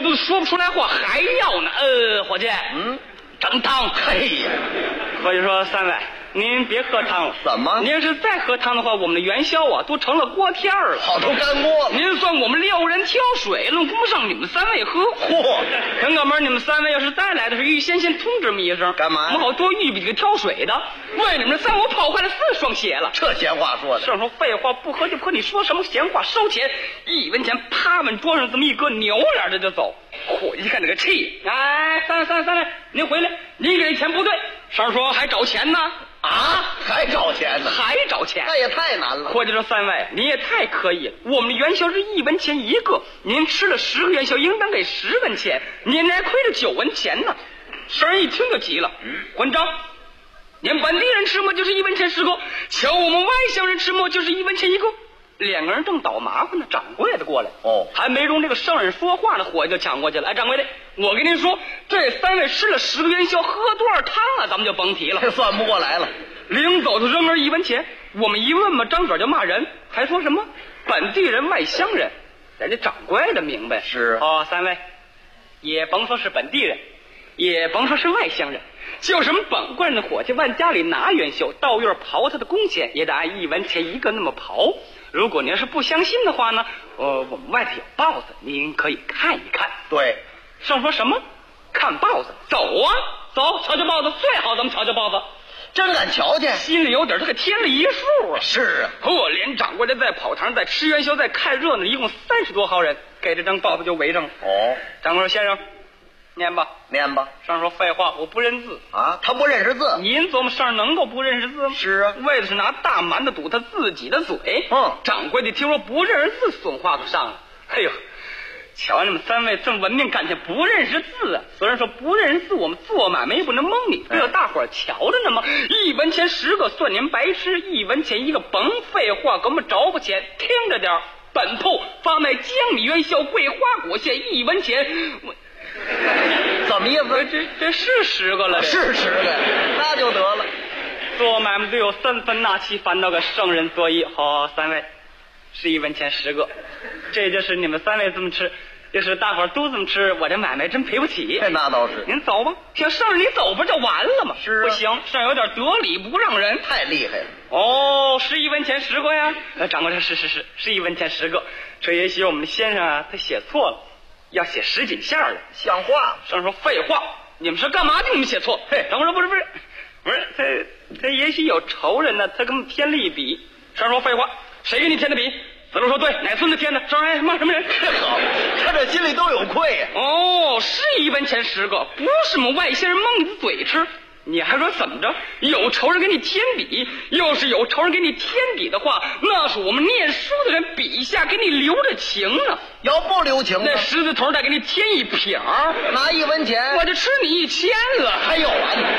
都说不出来话还要呢。伙计，整汤。 嘿呀， 伙计说三位，您别喝汤了。 怎么？ 您要是再喝汤的话，我们的元宵啊都成了锅贴了， 好都干锅了。 您算我们6人挑水了，顾不上你们3位喝。 嚯！ 很哥们儿，你们3位要是再来的时候，预先通知我们一声， 干嘛呀？ 我们好多预备几个挑水的，为你们3我跑坏了4双鞋了。 这闲话说的。 上说废话，不喝就不喝，你说什么闲话？收钱！1文钱，啪往桌上这么一搁，扭脸的就走。伙计一看这个气，哎，三位，您回来，您给钱不对。上说还找钱呢。 啊，还找钱呢？ 还找钱？ 那也太难了。 伙计说3位，你也太可以了。我们的元宵是1文钱一个，您吃了10个元宵，应当给10文钱，您还亏了9文钱呢。生人一听就急了，混账！您本地人吃么就是1文钱10个，瞧我们外乡人吃么就是1文钱一个。2个人正捣麻烦呢，掌柜的过来，还没容这个圣人说话呢，伙计就抢过去了。哎，掌柜的，我跟您说，这3位吃了10个元宵，喝多少汤啊，咱们就甭提了， 这算不过来了。 临走就扔人1文钱，我们一问嘛，张嘴就骂人，还说什么本地人外乡人，人家掌柜的明白是 3位，也甭说是本地人，也甭说是外乡人，就是我们本官的伙计往家里拿元宵，到院刨他的工钱，也得按1文钱一个那么刨。如果您是不相信的话呢，我们外头有报纸，您可以看一看。 对， 上说什么？看报纸？走啊，走，瞧瞧报纸最好，咱们瞧瞧报纸。 真敢瞧见， 心里有底，他给添了一数啊。 是啊， 可怜掌柜的在跑堂，在吃元宵，在看热闹，一共30多号人，给这张报纸就围上了。掌柜说先生，念吧。 念吧。 上说废话，我不认字啊，他不认识字。 您琢磨上能够不认识字吗？ 是啊， 为的是拿大馒头堵他自己的嘴。掌柜的听说不认识字，损话可上了。哎呦，瞧你们3位这么文明，感情不认识字啊！虽然说不认识字，我们做买卖也不能蒙你，不要大伙儿瞧着呢吗？1文钱10个，算您白吃；1文钱一个，甭废话，给我们着不钱。听着点儿，本铺发卖江米元宵、桂花果馅1文钱。 怎么意思？ 这是10个了， 是10个，那就得了。 做买卖都有3分纳气，反倒个圣人作揖。好，3位是1文钱10个，这就是你们3位这么吃，要是大伙儿都这么吃，我这买卖真赔不起。 那倒是。 您走吧，听圣人你走不就完了吗？ 是啊， 不行，上有点得理不让人， 太厉害了。 是1文钱10个呀。掌柜说是1文钱10个。这也许我们的先生啊，他写错了，要写10几下了， 像话。 上说废话，你们是干嘛的？你们写错。掌柜说不是，他也许有仇人呢，他给我们添了一笔。上说废话，谁给你添的笔？子路说对，哪孙子添的？上骂什么人？ 好，他这心里都有愧呀。 是1文钱10个，不是我们外乡人蒙你的嘴吃。你还说怎么着？有仇人给你添笔，要是有仇人给你添笔的话，那是我们念书的人笔下给你留着情呢。 要不留情， 那10字头再给你添一撇儿， 拿1文钱， 我就吃你1000了。 还有完呢。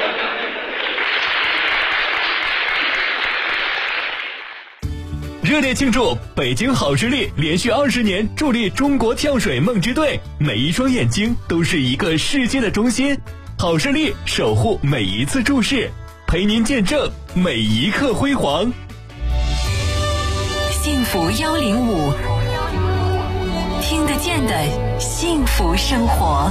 热烈庆祝北京好视力连续20年助力中国跳水梦之队，每一双眼睛都是一个世界的中心。好视力守护每一次注视，陪您见证每一刻辉煌。 幸福105，听得见的幸福生活。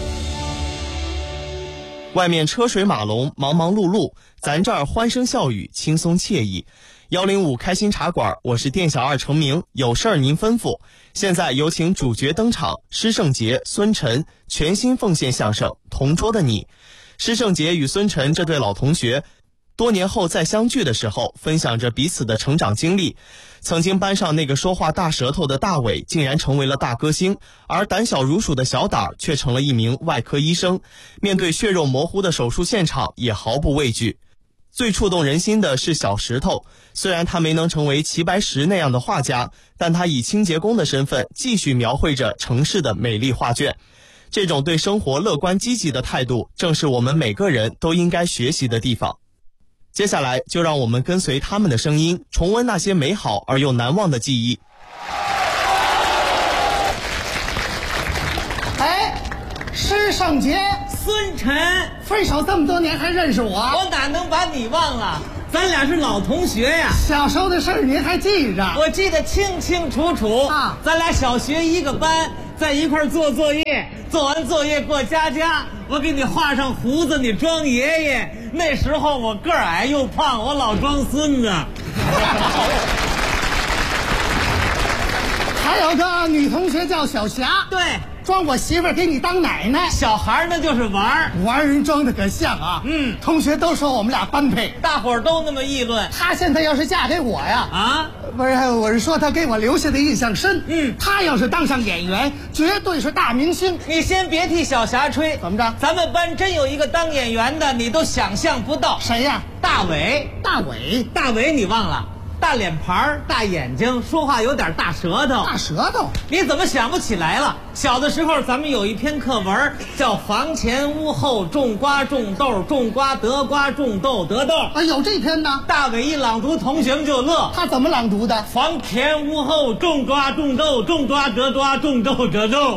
外面车水马龙，忙忙碌碌，咱这儿欢声笑语，轻松惬意。105开心茶馆，我是店小二程明，有事儿您吩咐。现在有请主角登场，施圣杰、孙晨全新奉献相声《同桌的你》。施圣杰与孙晨这对老同学，多年后再相聚的时候，分享着彼此的成长经历。曾经班上那个说话大舌头的大伟，竟然成为了大歌星，而胆小如鼠的小胆却成了一名外科医生。面对血肉模糊的手术现场，也毫不畏惧。最触动人心的是小石头，虽然他没能成为齐白石那样的画家，但他以清洁工的身份继续描绘着城市的美丽画卷。这种对生活乐观积极的态度，正是我们每个人都应该学习的地方。接下来就让我们跟随他们的声音，重温那些美好而又难忘的记忆。 施圣杰、 孙晨， 分手这么多年还认识我？ 我哪能把你忘了？咱俩是老同学呀。 小时候的事儿您还记着？ 我记得清清楚楚啊。咱俩小学一个班， 在一块儿做作业，做完作业过家家，我给你画上胡子，你装爷爷。那时候我个儿矮又胖，我老装孙子。 还有个女同学叫小霞， 对， 装我媳妇儿给你当奶奶。 小孩那就是玩儿， 玩人装的可像啊！同学都说我们俩般配， 大伙儿都那么议论。 她现在要是嫁给我呀， 啊， 不是，我是说她给我留下的印象深。她要是当上演员，绝对是大明星。 你先别替小霞吹， 怎么着？ 咱们班真有一个当演员的，你都想象不到。 谁呀？ 大伟。 大伟， 大伟，你忘了？大脸盘，大眼睛，说话有点大舌头。 大舌头， 你怎么想不起来了？小的时候咱们有一篇课文叫房前屋后种瓜种豆，种瓜得瓜，种豆得豆。 啊，有这篇呢。 大伟一朗读，同学们就乐。 他怎么朗读的？ 房前屋后种瓜种豆，种瓜得瓜，种豆得豆。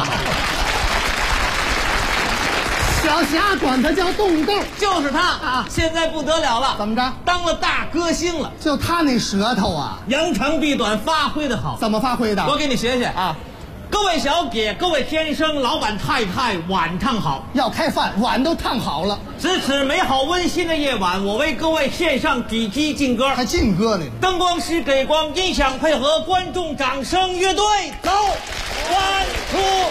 小霞管他叫冻豆， 就是他啊！现在不得了了， 怎么着？ 当了大歌星了。 就他那舌头啊， 扬长避短，发挥的好。 怎么发挥的？ 我给你学学啊！各位小姐，各位先生，老板太太，晚上好！ 要开饭，碗都烫好了。 值此美好温馨的夜晚，我为各位献上几句劲歌。 还劲歌呢？ 灯光师给光，音响配合，观众掌声，乐队走，1、2。